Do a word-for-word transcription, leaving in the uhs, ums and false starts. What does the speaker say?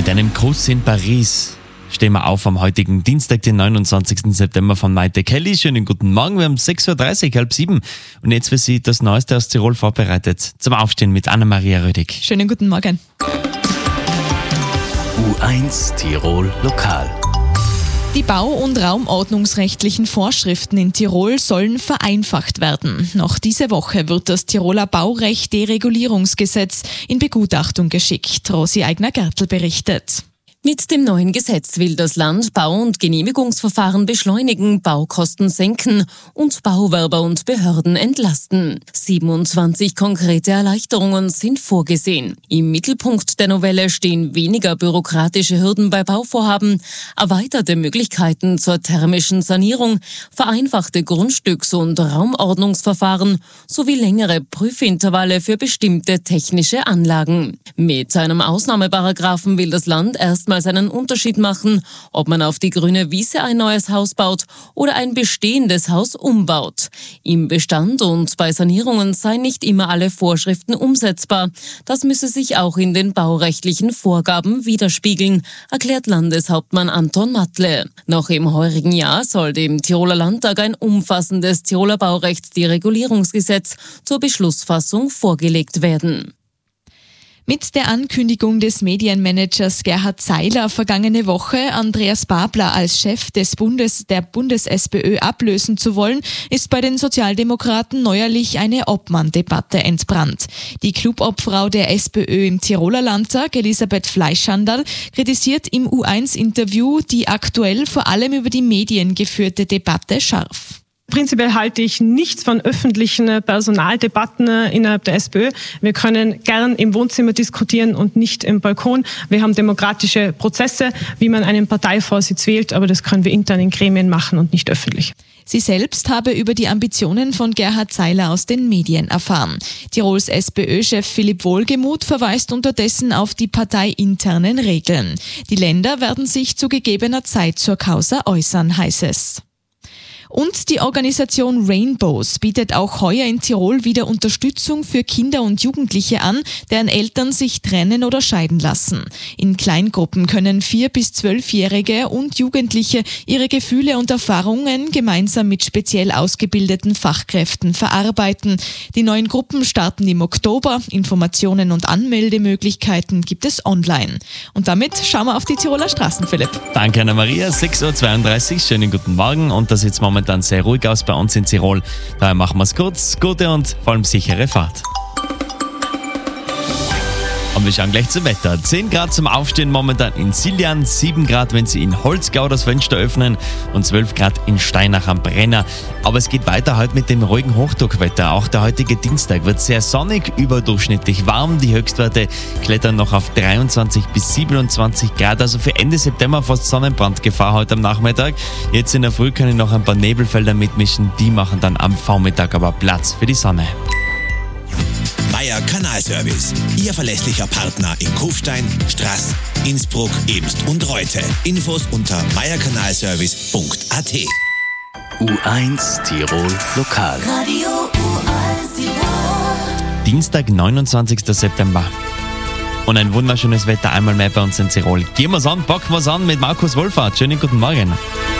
Mit einem Kuss in Paris stehen wir auf am heutigen Dienstag, den neunundzwanzigsten September von Maite Kelly. Schönen guten Morgen, wir haben sechs Uhr dreißig, halb sieben. Und jetzt für Sie das Neueste aus Tirol vorbereitet. Zum Aufstehen mit Anna-Maria Rödig. Schönen guten Morgen. U eins Tirol Lokal. Die bau- und raumordnungsrechtlichen Vorschriften in Tirol sollen vereinfacht werden. Noch diese Woche wird das Tiroler Baurecht-Deregulierungsgesetz in Begutachtung geschickt. Rosi Eigner-Gertl berichtet. Mit dem neuen Gesetz will das Land Bau- und Genehmigungsverfahren beschleunigen, Baukosten senken und Bauwerber und Behörden entlasten. siebenundzwanzig konkrete Erleichterungen sind vorgesehen. Im Mittelpunkt der Novelle stehen weniger bürokratische Hürden bei Bauvorhaben, erweiterte Möglichkeiten zur thermischen Sanierung, vereinfachte Grundstücks- und Raumordnungsverfahren sowie längere Prüfintervalle für bestimmte technische Anlagen. Mit einem Ausnahmeparagraphen will das Land erstmal einen Unterschied machen, ob man auf die grüne Wiese ein neues Haus baut oder ein bestehendes Haus umbaut. Im Bestand und bei Sanierungen seien nicht immer alle Vorschriften umsetzbar. Das müsse sich auch in den baurechtlichen Vorgaben widerspiegeln, erklärt Landeshauptmann Anton Matle. Noch im heurigen Jahr soll dem Tiroler Landtag ein umfassendes Tiroler Baurechtsderegulierungsgesetz zur Beschlussfassung vorgelegt werden. Mit der Ankündigung des Medienmanagers Gerhard Zeiler vergangene Woche, Andreas Babler als Chef des Bundes, der Bundes-SPÖ ablösen zu wollen, ist bei den Sozialdemokraten neuerlich eine Obmann-Debatte entbrannt. Die Clubobfrau der SPÖ im Tiroler Landtag, Elisabeth Fleischhandel, kritisiert im U eins Interview die aktuell vor allem über die Medien geführte Debatte scharf. Prinzipiell halte ich nichts von öffentlichen Personaldebatten innerhalb der SPÖ. Wir können gern im Wohnzimmer diskutieren und nicht im Balkon. Wir haben demokratische Prozesse, wie man einen Parteivorsitz wählt, aber das können wir intern in Gremien machen und nicht öffentlich. Sie selbst habe über die Ambitionen von Gerhard Zeiler aus den Medien erfahren. Tirols SPÖ-Chef Philipp Wohlgemuth verweist unterdessen auf die parteiinternen Regeln. Die Länder werden sich zu gegebener Zeit zur Causa äußern, heißt es. Und die Organisation Rainbows bietet auch heuer in Tirol wieder Unterstützung für Kinder und Jugendliche an, deren Eltern sich trennen oder scheiden lassen. In Kleingruppen können vier- bis zwölfjährige und Jugendliche ihre Gefühle und Erfahrungen gemeinsam mit speziell ausgebildeten Fachkräften verarbeiten. Die neuen Gruppen starten im Oktober. Informationen und Anmeldemöglichkeiten gibt es online. Und damit schauen wir auf die Tiroler Straßen, Philipp. Danke, Anna-Maria. sechs Uhr zweiunddreißig, schönen guten Morgen. Und das sieht momentan sehr ruhig aus bei uns in Tirol. Daher machen wir es kurz, gute und vor allem sichere Fahrt. Und wir schauen gleich zum Wetter. zehn Grad zum Aufstehen momentan in Siljan, sieben Grad, wenn Sie in Holzgau das Fenster öffnen und zwölf Grad in Steinach am Brenner. Aber es geht weiter heute mit dem ruhigen Hochdruckwetter. Auch der heutige Dienstag wird sehr sonnig, überdurchschnittlich warm. Die Höchstwerte klettern noch auf dreiundzwanzig bis siebenundzwanzig Grad. Also für Ende September fast Sonnenbrandgefahr heute am Nachmittag. Jetzt in der Früh können noch ein paar Nebelfelder mitmischen. Die machen dann am Vormittag aber Platz für die Sonne. Meier Kanalservice, Ihr verlässlicher Partner in Kufstein, Straß, Innsbruck, Ebst und Reute. Infos unter meier kanalservice punkt a t. U eins Tirol Lokal. Radio U eins Tirol. Dienstag, neunundzwanzigsten September. Und ein wunderschönes Wetter einmal mehr bei uns in Tirol. Gehen wir's an, packen wir's an mit Markus Wohlfahrt. Schönen guten Morgen.